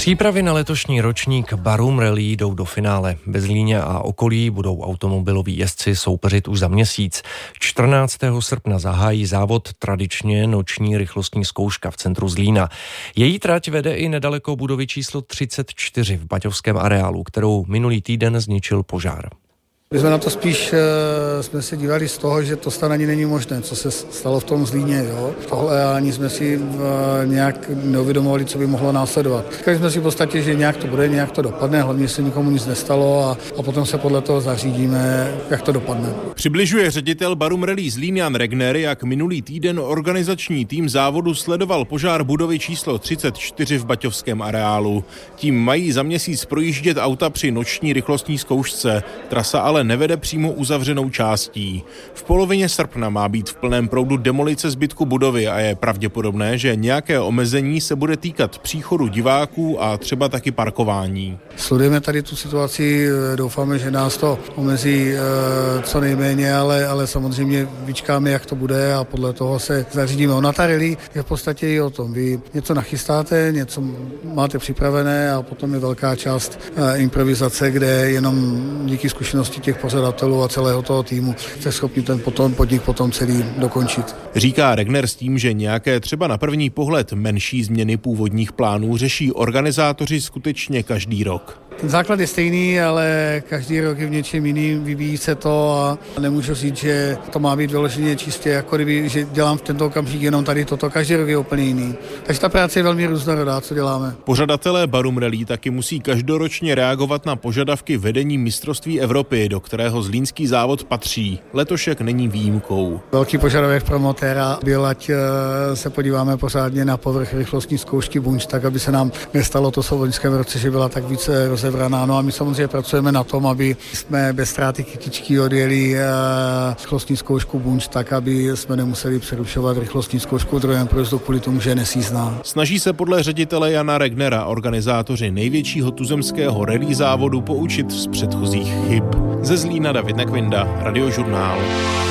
Přípravy na letošní ročník Barum Rally jdou do finále. Ve Zlíně a okolí budou automobiloví jezdci soupeřit už za měsíc. 14. srpna zahájí závod tradičně noční rychlostní zkouška v centru Zlína. Její trať vede i nedaleko budovy číslo 34 v Baťovském areálu, kterou minulý týden zničil požár. My jsme na to spíš jsme se dívali z toho, že to snad ani není možné, co se stalo v tom Zlíně. Jo? Tohle ani jsme si nějak neuvědomovali, co by mohlo následovat. Říkali jsme si v podstatě, že nějak to bude, nějak to dopadne, hlavně se nikomu nic nestalo a potom se podle toho zařídíme, jak to dopadne. Přibližuje ředitel Barum Rally Zlín Jan Regner, jak minulý týden organizační tým závodu sledoval požár budovy číslo 34 v Baťovském areálu. Tím mají za měsíc projíždět auta při noční rychlostní zkoušce. Trasa ale nevede přímo uzavřenou částí. V polovině srpna má být v plném proudu demolice zbytku budovy a je pravděpodobné, že nějaké omezení se bude týkat příchodu diváků a třeba taky parkování. Sledujeme tady tu situaci, doufáme, že nás to omezí co nejméně, ale samozřejmě vyčkáme, jak to bude a podle toho se zařídíme. Ona ta rally je v podstatě i o tom. Vy něco nachystáte, něco máte připravené a potom je velká část improvizace, kde jenom díky zkušenosti těch pořadatelů a celého toho týmu jste schopni ten podnik potom celý dokončit. Říká Regner s tím, že nějaké třeba na první pohled menší změny původních plánů řeší organizátoři skutečně každý rok. Ten základ je stejný, ale každý rok je v něčem jiným, vyvíjí se to a nemůžu říct, že to má být vyloženě čistě, jako kdyby, že dělám v tento okamžik jenom tady toto, každý rok je úplně jiný. Takže ta práce je velmi různorodá, co děláme. Pořadatelé Barum Rally taky musí každoročně reagovat na požadavky vedení mistrovství Evropy, do kterého zlínský závod patří. Letošek není výjimkou. Velký požadavek promotéra byl, ať se podíváme pořádně na povrch rychlostní zkoušky Bunč, tak aby se nám nestalo to v loňském roce, že byla tak více rozevraná. No a my samozřejmě pracujeme na tom, aby jsme bez ztráty kytičky odjeli rychlostní zkoušku Bunč, tak aby jsme nemuseli přerušovat rychlostní zkoušku v druhém průjezdu kvůli tomu, že je nesízná. Snaží se podle ředitele Jana Regnera organizátoři největšího tuzemského rally závodu poučit z předchozích chyb. Ze Zlína David Nekvinda, Radiožurnál.